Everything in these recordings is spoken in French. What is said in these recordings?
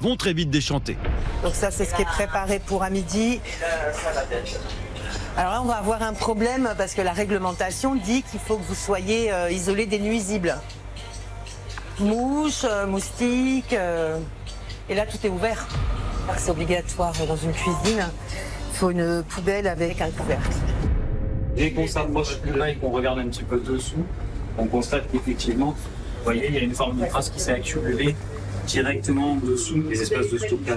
vont très vite déchanter. Donc ça, c'est ce qui est préparé pour à midi. Alors là, on va avoir un problème parce que la réglementation dit qu'il faut que vous soyez isolé des nuisibles. Mouches, moustiques, et là, tout est ouvert. C'est obligatoire dans une cuisine. Il faut une poubelle avec un couvercle. Dès qu'on s'approche plus là et qu'on regarde un petit peu dessous, on constate qu'effectivement, vous voyez, il y a une forme de trace qui s'est accumulée directement en dessous des espaces de stockage.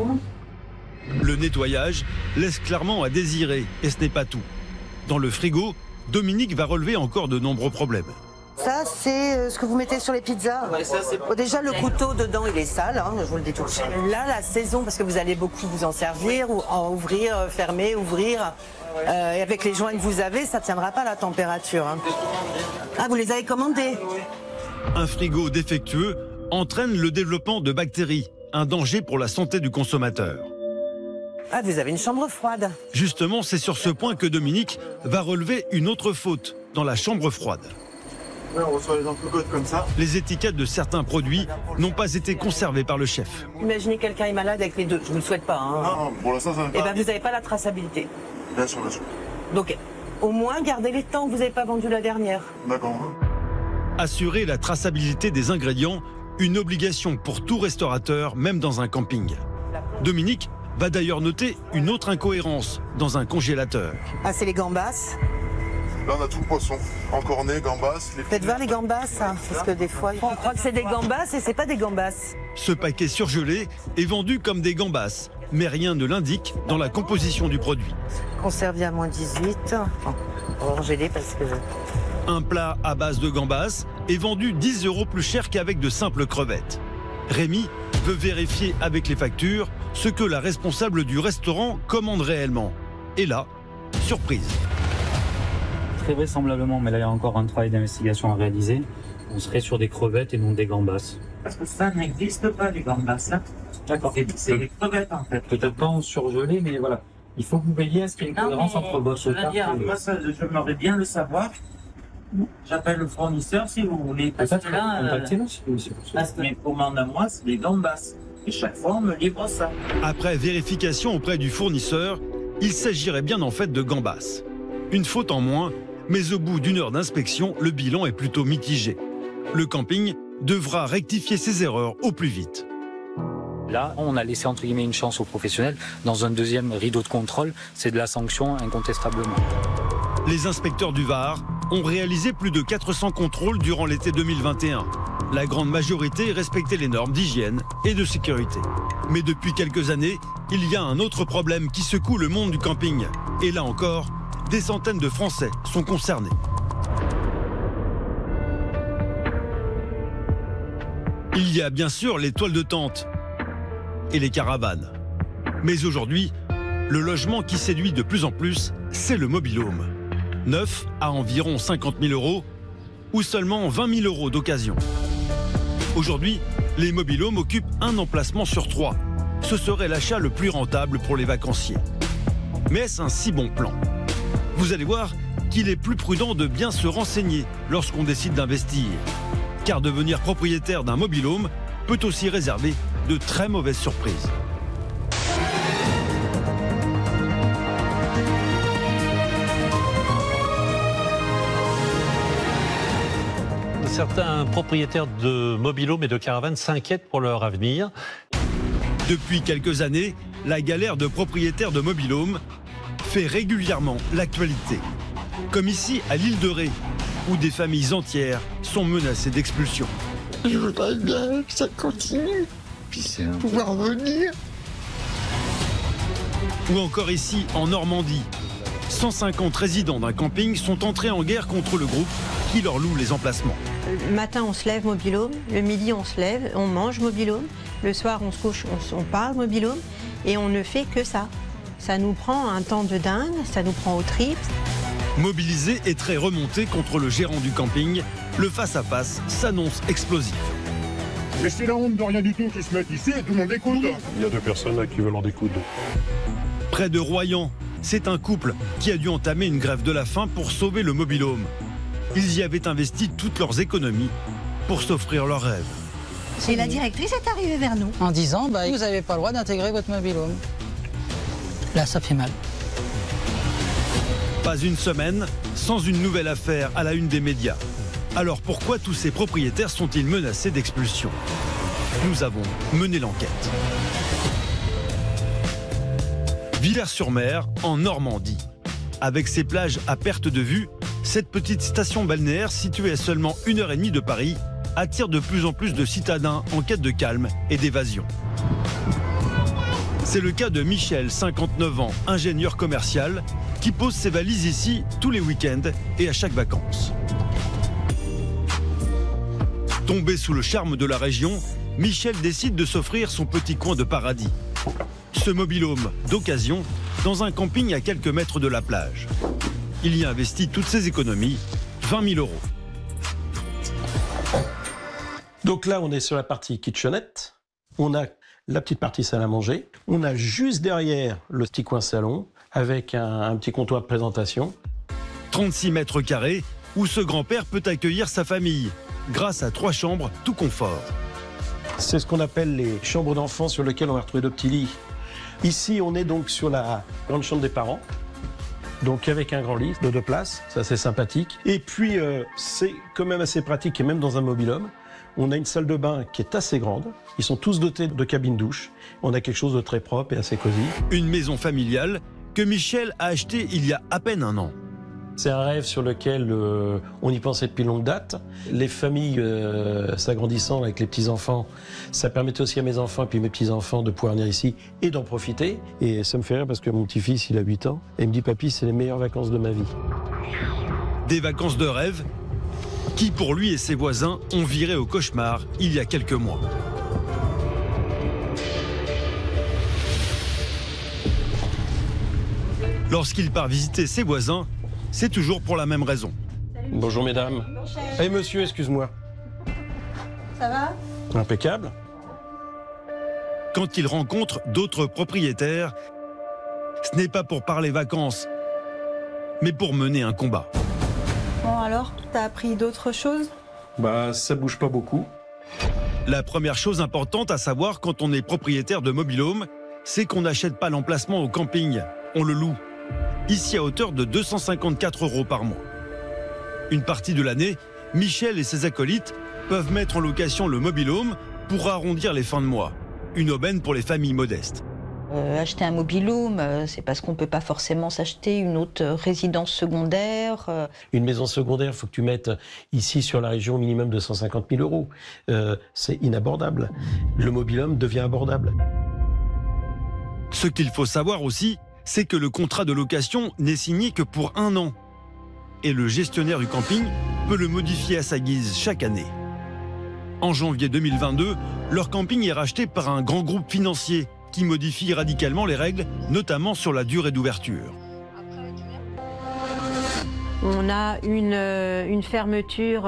Le nettoyage laisse clairement à désirer, et ce n'est pas tout. Dans le frigo, Dominique va relever encore de nombreux problèmes. Ça, c'est ce que vous mettez sur les pizzas. Ouais, ça, c'est... Bon, déjà, le couteau dedans, il est sale, je vous le dis tout de suite. Là, la saison, parce que vous allez beaucoup vous en servir, ou en ouvrir, fermer, ouvrir. Et avec les joints que vous avez, ça ne tiendra pas la température. Ah, vous les avez commandés? Un frigo défectueux entraîne le développement de bactéries, un danger pour la santé du consommateur. Ah, vous avez une chambre froide. Justement, c'est sur ce point que Dominique va relever une autre faute dans la chambre froide. Là, on reçoit les entrecôtes comme ça. Les étiquettes de certains produits n'ont pas été conservées par le chef. Imaginez quelqu'un est malade avec les deux. Je ne vous le souhaite pas. Non, pour l'instant, ça n'est pas. Eh bien, vous n'avez pas la traçabilité. Bien sûr, bien sûr. Donc, au moins, gardez les temps que vous n'avez pas vendu la dernière. D'accord. Assurer la traçabilité des ingrédients, une obligation pour tout restaurateur, même dans un camping. Dominique va d'ailleurs noter une autre incohérence dans un congélateur. Ah, c'est les gambas. Là, on a tout le poisson. Encorné, gambas. Faites voir les gambas, parce que des fois, on croit que c'est des gambas et c'est pas des gambas. Ce paquet surgelé est vendu comme des gambas, mais rien ne l'indique dans la composition du produit. Conservé à moins 18. On va congeler parce que... Un plat à base de gambas est vendu 10 € plus cher qu'avec de simples crevettes. Rémi veut vérifier avec les factures ce que la responsable du restaurant commande réellement. Et là, surprise. Très vraisemblablement, mais là il y a encore un travail d'investigation à réaliser, on serait sur des crevettes et non des gambas. Parce que ça n'existe pas, les gambas, là. D'accord. C'est des crevettes, en fait. Peut-être pas en surgelé, mais voilà. Il faut que vous veilliez à ce qu'il y ait une cohérence entre votre carte et... Moi, ça, j'aimerais bien le savoir. J'appelle le fournisseur, si vous voulez. Parce que là, contactez-le, si pour ça. parce que mes commandes à moi, c'est des gambas. Et chaque fois, on me livre ça. Après vérification auprès du fournisseur, il s'agirait bien en fait de gambas. Une faute en moins, mais au bout d'une heure d'inspection, le bilan est plutôt mitigé. Le camping devra rectifier ses erreurs au plus vite. Là, on a laissé entre guillemets une chance aux professionnels. Dans un deuxième rideau de contrôle, c'est de la sanction incontestablement. Les inspecteurs du Var ont réalisé plus de 400 contrôles durant l'été 2021. La grande majorité respectait les normes d'hygiène et de sécurité. Mais depuis quelques années, il y a un autre problème qui secoue le monde du camping. Et là encore, des centaines de Français sont concernés. Il y a bien sûr les toiles de tente et les caravanes. Mais aujourd'hui, le logement qui séduit de plus en plus, c'est le mobil-home. Neuf à environ 50 000 € ou seulement 20 000 € d'occasion. Aujourd'hui, les mobil-homes occupent un emplacement sur 3. Ce serait l'achat le plus rentable pour les vacanciers. Mais est-ce un si bon plan ? Vous allez voir qu'il est plus prudent de bien se renseigner lorsqu'on décide d'investir. Car devenir propriétaire d'un mobil-home peut aussi réserver de très mauvaises surprises. Certains propriétaires de mobil-home et de caravanes s'inquiètent pour leur avenir. Depuis quelques années, la galère de propriétaires de mobil-home fait régulièrement l'actualité. Comme ici à l'île de Ré, où des familles entières sont menacées d'expulsion. Je voudrais bien que ça continue, puis pouvoir venir. Ou encore ici en Normandie, 150 résidents d'un camping sont entrés en guerre contre le groupe qui leur loue les emplacements. Le matin, on se lève mobil-home, le midi, on se lève, on mange mobil-home, le soir, on se couche, on parle mobil-home, et on ne fait que ça. Ça nous prend un temps de dingue, ça nous prend aux tripes. Mobilisé et très remonté contre le gérant du camping, le face-à-face s'annonce explosif. Mais c'est la honte de rien du tout qui se mettent ici et tout le monde découte. Il y a 2 personnes là qui veulent en découdre. Près de Royan, c'est un couple qui a dû entamer une grève de la faim pour sauver le mobil-home. Ils y avaient investi toutes leurs économies pour s'offrir leur rêve. Et la directrice est arrivée vers nous en disant vous n'avez pas le droit d'intégrer votre mobil-home. Là, ça fait mal. Pas une semaine sans une nouvelle affaire à la une des médias. Alors pourquoi tous ces propriétaires sont-ils menacés d'expulsion? Nous avons mené l'enquête. Villers-sur-Mer, en Normandie. Avec ses plages à perte de vue, cette petite station balnéaire située à seulement 1h30 de Paris attire de plus en plus de citadins en quête de calme et d'évasion. C'est le cas de Michel, 59 ans, ingénieur commercial, qui pose ses valises ici tous les week-ends et à chaque vacances. Tombé sous le charme de la région, Michel décide de s'offrir son petit coin de paradis. Ce mobil-home d'occasion dans un camping à quelques mètres de la plage. Il y investit toutes ses économies, 20 000 €. Donc là, on est sur la partie kitchenette. On a la petite partie salle à manger. On a juste derrière le petit coin salon avec un petit comptoir de présentation. 36 mètres carrés où ce grand-père peut accueillir sa famille grâce à 3 chambres tout confort. C'est ce qu'on appelle les chambres d'enfants sur lesquelles on va retrouver 2 petits lits. Ici, on est donc sur la grande chambre des parents. Donc avec un grand lit de 2 places, ça c'est sympathique. Et puis c'est quand même assez pratique et même dans un mobil-home. On a une salle de bain qui est assez grande. Ils sont tous dotés de cabines douches. On a quelque chose de très propre et assez cosy. Une maison familiale que Michel a achetée il y a à peine 1 an. C'est un rêve sur lequel on y pensait depuis longue date. Les familles s'agrandissant avec les petits-enfants, ça permettait aussi à mes enfants et puis mes petits-enfants de pouvoir venir ici et d'en profiter. Et ça me fait rire parce que mon petit-fils, il a 8 ans, et il me dit « Papy, c'est les meilleures vacances de ma vie ». Des vacances de rêve qui, pour lui et ses voisins, ont viré au cauchemar il y a quelques mois. Lorsqu'il part visiter ses voisins, c'est toujours pour la même raison. Bonjour mesdames. Eh monsieur, excuse-moi. Ça va? Impeccable. Quand il rencontre d'autres propriétaires, ce n'est pas pour parler vacances, mais pour mener un combat. Bon alors, t'as appris d'autres choses? Ça bouge pas beaucoup. La première chose importante à savoir quand on est propriétaire de mobil-home, c'est qu'on n'achète pas l'emplacement au camping, on le loue. Ici à hauteur de 254 € par mois. Une partie de l'année, Michel et ses acolytes peuvent mettre en location le mobil-home pour arrondir les fins de mois. Une aubaine pour les familles modestes. Acheter un mobil-home, c'est parce qu'on ne peut pas forcément s'acheter une autre résidence secondaire. Une maison secondaire, il faut que tu mettes ici sur la région au minimum de 150 000 €. C'est inabordable. Le mobil-home devient abordable. Ce qu'il faut savoir aussi, c'est que le contrat de location n'est signé que pour 1 an. Et le gestionnaire du camping peut le modifier à sa guise chaque année. En janvier 2022, leur camping est racheté par un grand groupe financier qui modifie radicalement les règles, notamment sur la durée d'ouverture. On a une fermeture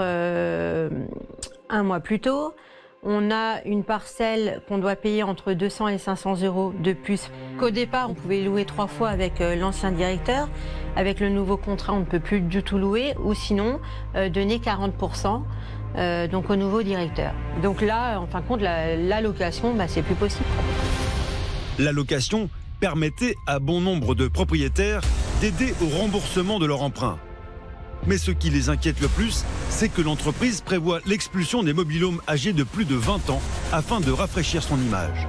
1 mois plus tôt. On a une parcelle qu'on doit payer entre 200 et 500 € de plus. Qu'au départ, on pouvait louer 3 fois avec l'ancien directeur. Avec le nouveau contrat, on ne peut plus du tout louer, ou sinon donner 40% donc au nouveau directeur. Donc là, en fin de compte, la location, c'est plus possible. La location permettait à bon nombre de propriétaires d'aider au remboursement de leur emprunt. Mais ce qui les inquiète le plus, c'est que l'entreprise prévoit l'expulsion des mobil-homes âgés de plus de 20 ans afin de rafraîchir son image.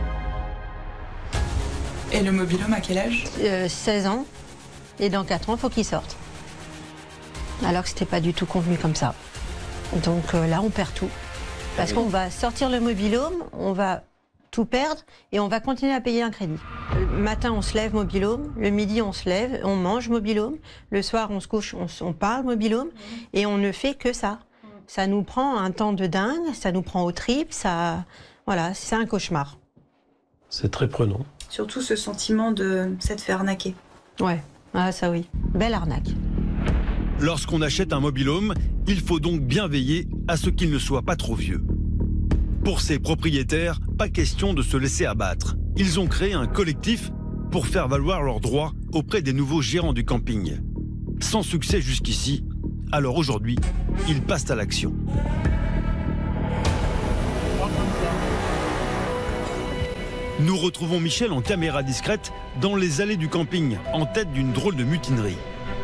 Et le mobil-home à quel âge? 16 ans. Et dans 4 ans, il faut qu'il sorte. Alors que c'était pas du tout convenu comme ça. Donc là, on perd tout. Parce qu'on va sortir le mobil-home, on va tout perdre et on va continuer à payer un crédit. Le matin, on se lève mobil-home, le midi, on se lève, on mange mobil-home, le soir, on se couche, on parle mobil-home et on ne fait que ça. Ça nous prend un temps de dingue, ça nous prend aux tripes, voilà, c'est un cauchemar. C'est très prenant. Surtout ce sentiment de s'être fait arnaquer. Ouais, ça oui, belle arnaque. Lorsqu'on achète un mobil-home, il faut donc bien veiller à ce qu'il ne soit pas trop vieux. Pour ces propriétaires, pas question de se laisser abattre. Ils ont créé un collectif pour faire valoir leurs droits auprès des nouveaux gérants du camping. Sans succès jusqu'ici, alors aujourd'hui, ils passent à l'action. Nous retrouvons Michel en caméra discrète dans les allées du camping, en tête d'une drôle de mutinerie.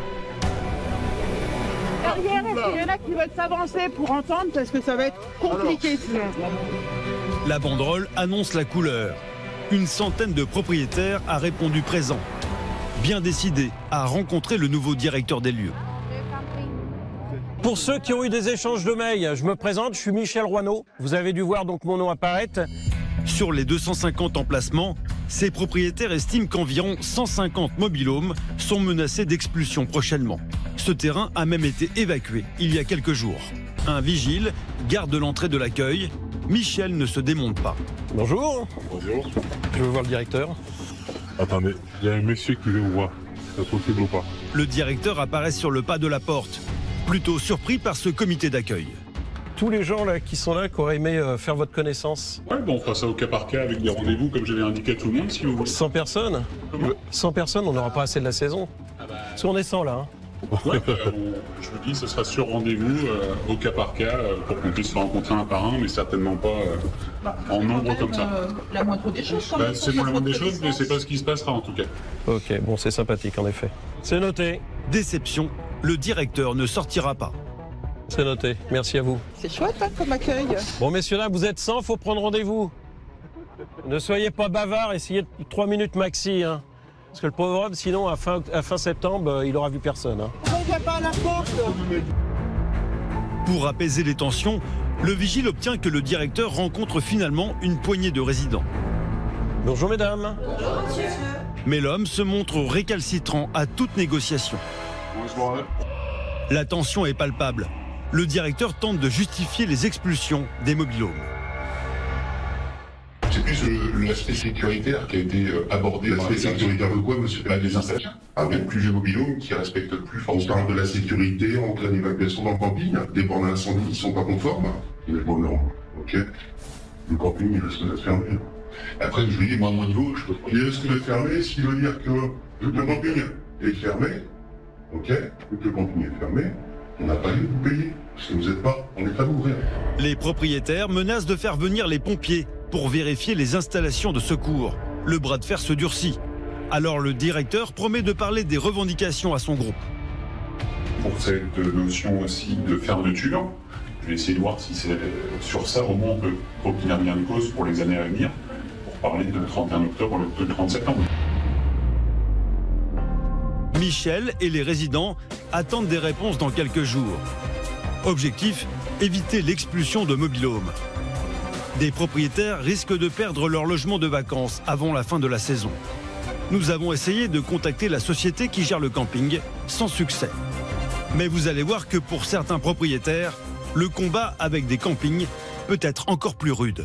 Derrière, est-ce qu'il y en a qui veulent s'avancer pour entendre parce que ça va être compliqué sinon. La banderole annonce la couleur. Une centaine de propriétaires a répondu présent. Bien décidé à rencontrer le nouveau directeur des lieux. Pour ceux qui ont eu des échanges de mails, je me présente, je suis Michel Roineau. Vous avez dû voir donc mon nom apparaître. Sur les 250 emplacements, ces propriétaires estiment qu'environ 150 mobil-homes sont menacés d'expulsion prochainement. Ce terrain a même été évacué il y a quelques jours. Un vigile garde l'entrée de l'accueil. Michel ne se démonte pas. Bonjour. Bonjour. Je veux voir le directeur. Attendez, il y a un monsieur qui veut vous voir. C'est possible ou pas? Le directeur apparaît sur le pas de la porte, plutôt surpris par ce comité d'accueil. Tous les gens là, qui sont là, qui auraient aimé faire votre connaissance. Ouais, bon, on fera ça au cas par cas avec des rendez-vous comme j'avais indiqué à tout le monde si vous voulez. 100 personnes. 100 personnes, on n'aura pas assez de la saison. Parce qu'on est 100 là. Ouais, je vous dis, ce sera sur rendez-vous au cas par cas pour qu'on puisse se rencontrer un par un, mais certainement pas en nombre comme ça. La moindre des choses. C'est la moindre des choses, mais c'est pas ce qui se passera en tout cas. Ok, bon, c'est sympathique en effet. C'est noté. Déception, le directeur ne sortira pas. C'est noté, merci à vous. C'est chouette hein, comme accueil. Bon, messieurs là, vous êtes 100, faut prendre rendez-vous. Ne soyez pas bavards, essayez 3 minutes maxi. Hein. Parce que le pauvre homme, sinon, à fin septembre, il aura vu personne. Hein. On vient pas à la porte. Pour apaiser les tensions, le vigile obtient que le directeur rencontre finalement une poignée de résidents. Bonjour mesdames. Bonjour monsieur. Mais l'homme se montre récalcitrant à toute négociation. Bonjour. La tension est palpable. Le directeur tente de justifier les expulsions des mobil-homes. C'est plus l'aspect sécuritaire qui a été abordé. L'aspect sécuritaire de quoi, monsieur? Des installations. Avec plusieurs mobil-homes qui respectent plus fortement. On parle de la sécurité en cas d'évacuation dans le camping. Des bornes d'incendie qui ne sont pas conformes. Il est pas normal. Ok. Le camping, il risque d'être fermé. Après, je lui dis, moi, à mon niveau, je peux pas. Il risque d'être fermé, ce qui veut dire que le camping est fermé. Ok. Le camping est fermé. On n'a pas lieu de vous payer. Parce que vous n'êtes pas en état d'ouvrir. Les propriétaires menacent de faire venir les pompiers pour vérifier les installations de secours. Le bras de fer se durcit. Alors le directeur promet de parler des revendications à son groupe. Pour cette notion aussi de fermeture, je vais essayer de voir si c'est sur ça, au moins on peut obtenir gain de cause pour les années à venir, pour parler de 31 octobre au lieu de 30 septembre. Michel et les résidents attendent des réponses dans quelques jours. Objectif, éviter l'expulsion de mobil-homes. Des propriétaires risquent de perdre leur logement de vacances avant la fin de la saison. Nous avons essayé de contacter la société qui gère le camping, sans succès. Mais vous allez voir que pour certains propriétaires, le combat avec des campings peut être encore plus rude.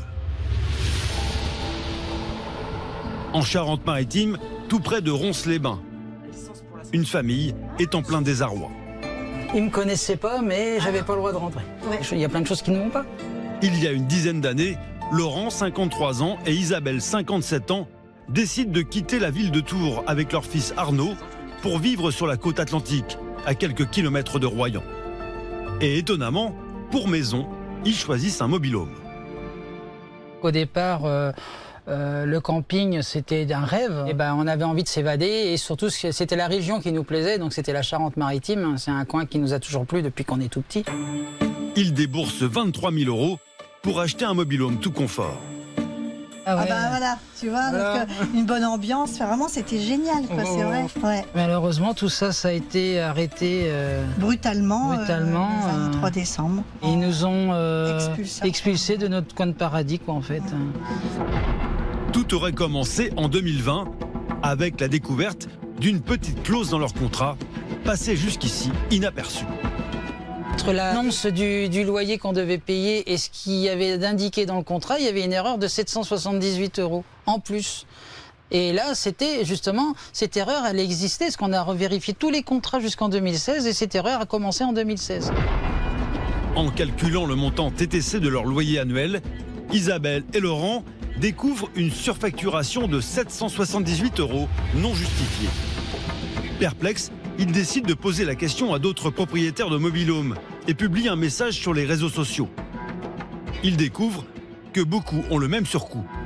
En Charente-Maritime, tout près de Ronces-les-Bains, une famille est en plein désarroi. Ils me connaissaient pas, mais j'avais pas le droit de rentrer. Il y a plein de choses qui ne vont pas. Il y a une dizaine d'années, Laurent, 53 ans, et Isabelle, 57 ans, décident de quitter la ville de Tours avec leur fils Arnaud pour vivre sur la côte atlantique, à quelques kilomètres de Royan. Et étonnamment, pour maison, ils choisissent un mobil-home. Au départ, le camping, c'était un rêve. Et on avait envie de s'évader et surtout, c'était la région qui nous plaisait, donc c'était la Charente-Maritime. C'est un coin qui nous a toujours plu depuis qu'on est tout petit. Ils déboursent 23 000 € pour acheter un mobil-home tout confort. Ah voilà, tu vois, voilà. Donc, une bonne ambiance, vraiment c'était génial, quoi, c'est vrai. Ouais. Malheureusement, tout ça, ça a été arrêté brutalement le 23 décembre. Ils nous ont expulsés de notre coin de paradis, quoi, en fait. Tout aurait commencé en 2020 avec la découverte d'une petite clause dans leur contrat, passée jusqu'ici inaperçue. Entre l'annonce du loyer qu'on devait payer et ce qu'il y avait d'indiqué dans le contrat, il y avait une erreur de 778 € en plus. Et là, c'était justement, cette erreur, elle existait, parce qu'on a revérifié tous les contrats jusqu'en 2016 et cette erreur a commencé en 2016. En calculant le montant TTC de leur loyer annuel, Isabelle et Laurent découvrent une surfacturation de 778 € non justifiée. Perplexes, ils décident de poser la question à d'autres propriétaires de mobil-homes et publient un message sur les réseaux sociaux. Ils découvrent que beaucoup ont le même surcoût.